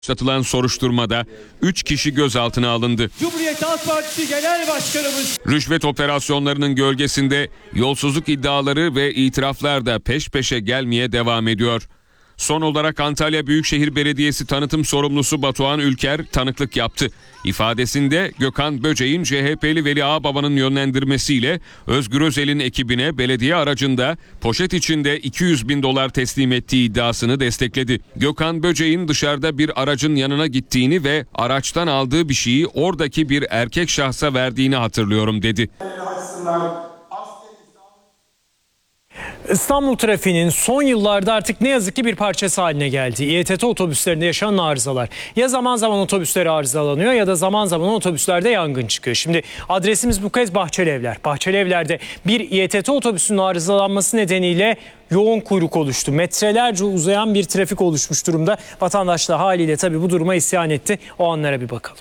Başlatılan soruşturmada 3 kişi gözaltına alındı. Cumhuriyet Halk Partisi Genel Başkanımız. Rüşvet operasyonlarının gölgesinde yolsuzluk iddiaları ve itiraflar da peş peşe gelmeye devam ediyor. Son olarak Antalya Büyükşehir Belediyesi tanıtım sorumlusu Batuhan Ülker tanıklık yaptı. İfadesinde Gökhan Böceğin CHP'li Veli Ağbaba'nın yönlendirmesiyle Özgür Özel'in ekibine belediye aracında poşet içinde 200 bin dolar teslim ettiği iddiasını destekledi. Gökhan Böceğin dışarıda bir aracın yanına gittiğini ve araçtan aldığı bir şeyi oradaki bir erkek şahsa verdiğini hatırlıyorum dedi. İstanbul trafiğinin son yıllarda artık ne yazık ki bir parçası haline geldi. İETT otobüslerinde yaşanan arızalar. Ya zaman zaman otobüsler arızalanıyor ya da zaman zaman otobüslerde yangın çıkıyor. Şimdi adresimiz bu kez Bahçelievler. Bahçelievler'de bir İETT otobüsünün arızalanması nedeniyle yoğun kuyruk oluştu. Metrelerce uzayan bir trafik oluşmuş durumda. Vatandaşlar haliyle tabii bu duruma isyan etti. O anlara bir bakalım.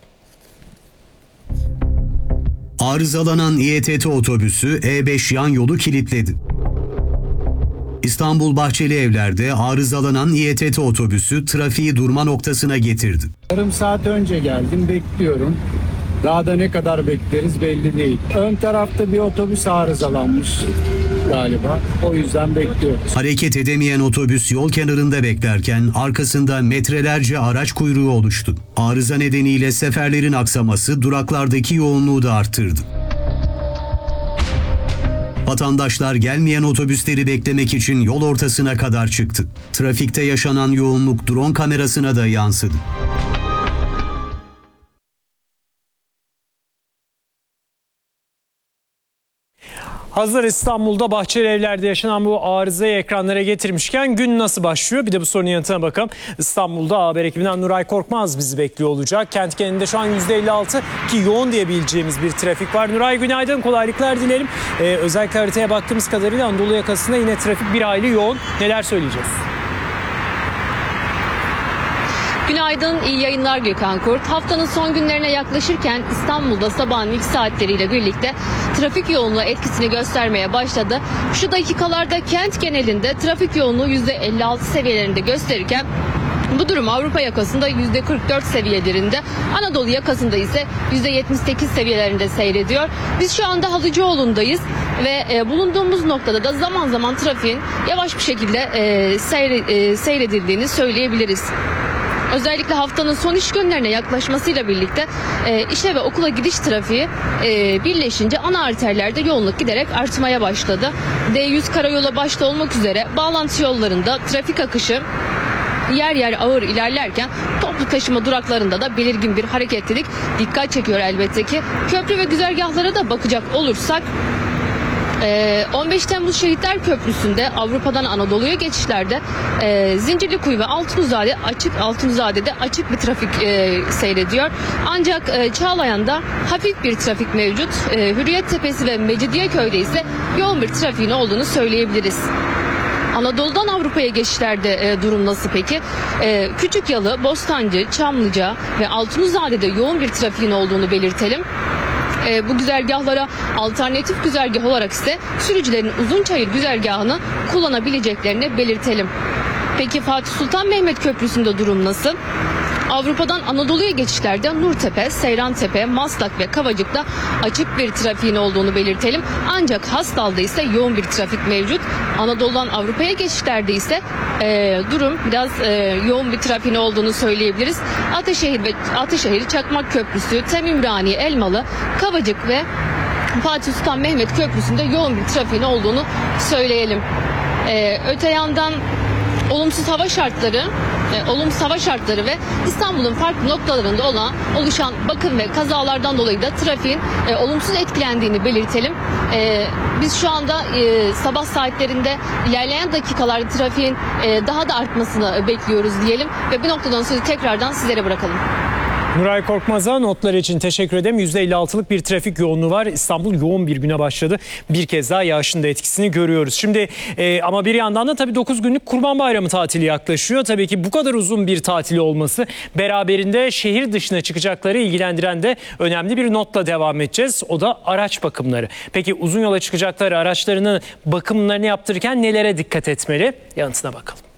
Arızalanan İETT otobüsü E5 yan yolu kilitledi. İstanbul Bahçelievler'de arızalanan İETT otobüsü trafiği durma noktasına getirdi. Yarım saat önce geldim, bekliyorum. Daha da ne kadar bekleriz belli değil. Ön tarafta bir otobüs arızalanmış galiba. O yüzden bekliyoruz. Hareket edemeyen otobüs yol kenarında beklerken arkasında metrelerce araç kuyruğu oluştu. Arıza nedeniyle seferlerin aksaması duraklardaki yoğunluğu da arttırdı. Vatandaşlar gelmeyen otobüsleri beklemek için yol ortasına kadar çıktı. Trafikte yaşanan yoğunluk drone kamerasına da yansıdı. Hazır İstanbul'da Bahçelievler'de yaşanan bu arızayı ekranlara getirmişken gün nasıl başlıyor? Bir de bu sorunun yanıtına bakalım. İstanbul'da haber ekibinden Nuray Korkmaz bizi bekliyor olacak. Kent genelinde şu an %56 ki yoğun diyebileceğimiz bir trafik var. Nuray günaydın, kolaylıklar dilerim. Özellikle haritaya baktığımız kadarıyla Anadolu yakasında yine trafik bir hayli yoğun. Neler söyleyeceğiz? Günaydın, iyi yayınlar Gökhan Kurt. Haftanın son günlerine yaklaşırken İstanbul'da sabahın ilk saatleriyle birlikte trafik yoğunluğu etkisini göstermeye başladı. Şu dakikalarda kent genelinde trafik yoğunluğu %56 seviyelerinde gösterirken bu durum Avrupa yakasında %44 seviyelerinde, Anadolu yakasında ise %78 seviyelerinde seyrediyor. Biz şu anda Halıcıoğlu'ndayız ve bulunduğumuz noktada da zaman zaman trafiğin yavaş bir şekilde seyredildiğini söyleyebiliriz. Özellikle haftanın son iş günlerine yaklaşmasıyla birlikte işe ve okula gidiş trafiği birleşince ana arterlerde yoğunluk giderek artmaya başladı. D100 karayolu başta olmak üzere bağlantı yollarında trafik akışı yer yer ağır ilerlerken toplu taşıma duraklarında da belirgin bir hareketlilik dikkat çekiyor elbette ki. Köprü ve güzergahlara da bakacak olursak 15 Temmuz Şehitler Köprüsü'nde Avrupa'dan Anadolu'ya geçişlerde Zincirlikuyu ve Altunizade'de açık bir trafik seyrediyor. Ancak Çağlayan'da hafif bir trafik mevcut. Hürriyettepe'si ve Mecidiyeköy'de ise yoğun bir trafiğin olduğunu söyleyebiliriz. Anadolu'dan Avrupa'ya geçişlerde durum nasıl peki? Küçükyalı, Bostancı, Çamlıca ve Altunizade'de yoğun bir trafiğin olduğunu belirtelim. Bu güzergahlara alternatif güzergah olarak ise sürücülerin Uzunçayır güzergahını kullanabileceklerini belirtelim. Peki Fatih Sultan Mehmet Köprüsü'nde durum nasıl? Avrupa'dan Anadolu'ya geçişlerde Nurtepe, Seyrantepe, Maslak ve Kavacık'ta açık bir trafiğin olduğunu belirtelim. Ancak Hastal'da ise yoğun bir trafik mevcut. Anadolu'dan Avrupa'ya geçişlerde ise durum biraz yoğun bir trafiğin olduğunu söyleyebiliriz. Ataşehir, Çakmak Köprüsü, Temimrani, Elmalı, Kavacık ve Fatih Sultan Mehmet Köprüsü'nde yoğun bir trafiğin olduğunu söyleyelim. Öte yandan olumsuz hava şartları ve İstanbul'un farklı noktalarında oluşan bakım ve kazalardan dolayı da trafiğin olumsuz etkilendiğini belirtelim. Biz şu anda sabah saatlerinde ilerleyen dakikalarda trafiğin daha da artmasını bekliyoruz diyelim ve bu noktadan sözü tekrardan sizlere bırakalım. Nuray Korkmaz'a notlar için teşekkür ederim. %56'lık bir trafik yoğunluğu var. İstanbul yoğun bir güne başladı. Bir kez daha yağışın da etkisini görüyoruz. Şimdi ama bir yandan da tabii 9 günlük Kurban Bayramı tatili yaklaşıyor. Tabii ki bu kadar uzun bir tatili olması beraberinde şehir dışına çıkacakları ilgilendiren de önemli bir notla devam edeceğiz. O da araç bakımları. Peki uzun yola çıkacakları araçlarının bakımlarını yaptırırken nelere dikkat etmeli? Yanıtına bakalım.